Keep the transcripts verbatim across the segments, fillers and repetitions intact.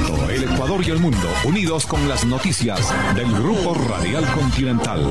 momento, el Ecuador y el mundo unidos con las noticias del Grupo Radial Continental.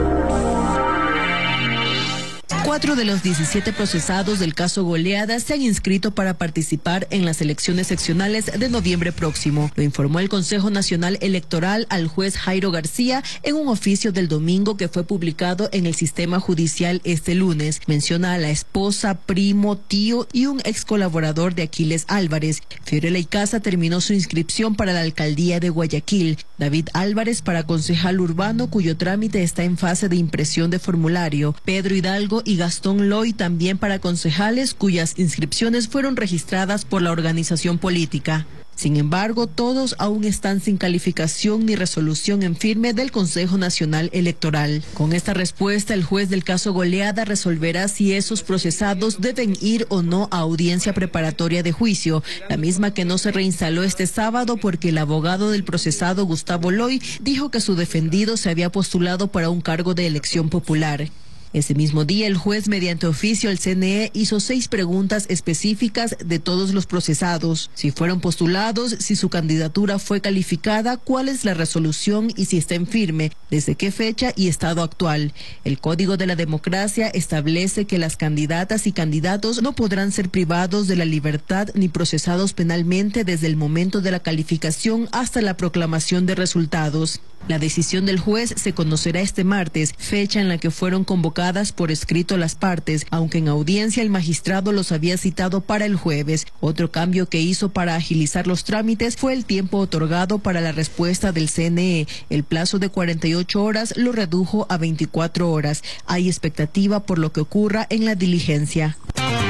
Cuatro de los diecisiete procesados del caso Goleada se han inscrito para participar en las elecciones seccionales de noviembre próximo. Lo informó el Consejo Nacional Electoral al juez Jairo García en un oficio del domingo que fue publicado en el sistema judicial este lunes. Menciona a la esposa, primo, tío y un ex colaborador de Aquiles Álvarez. Fiorella Icaza terminó su inscripción para la alcaldía de Guayaquil. David Álvarez para concejal urbano, cuyo trámite está en fase de impresión de formulario. Pedro Hidalgo y Gastón Loy también para concejales, cuyas inscripciones fueron registradas por la organización política. Sin embargo, todos aún están sin calificación ni resolución en firme del Consejo Nacional Electoral. Con esta respuesta, el juez del caso Goleada resolverá si esos procesados deben ir o no a audiencia preparatoria de juicio, la misma que no se reinstaló este sábado porque el abogado del procesado, Gustavo Loy, dijo que su defendido se había postulado para un cargo de elección popular. Ese mismo día, el juez, mediante oficio al C N E, hizo seis preguntas específicas de todos los procesados. Si fueron postulados, si su candidatura fue calificada, cuál es la resolución y si está en firme, desde qué fecha y estado actual. El Código de la Democracia establece que las candidatas y candidatos no podrán ser privados de la libertad ni procesados penalmente desde el momento de la calificación hasta la proclamación de resultados. La decisión del juez se conocerá este martes, fecha en la que fueron convocadas por escrito las partes, aunque en audiencia el magistrado los había citado para el jueves. Otro cambio que hizo para agilizar los trámites fue el tiempo otorgado para la respuesta del C N E. El plazo de cuarenta y ocho horas lo redujo a veinticuatro horas. Hay expectativa por lo que ocurra en la diligencia.